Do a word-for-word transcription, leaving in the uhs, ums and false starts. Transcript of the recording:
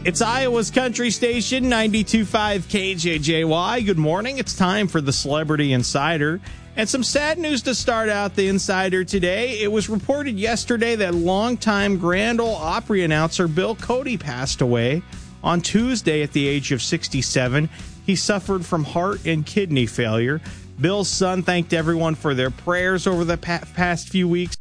It's Iowa's country station, ninety-two point five K J J Y. Good morning. It's time for the Celebrity Insider. And some sad news to start out the Insider today. It was reported yesterday that longtime Grand Ole Opry announcer Bill Cody passed away on Tuesday at the age of sixty-seven. He suffered from heart and kidney failure. Bill's son thanked everyone for their prayers over the past few weeks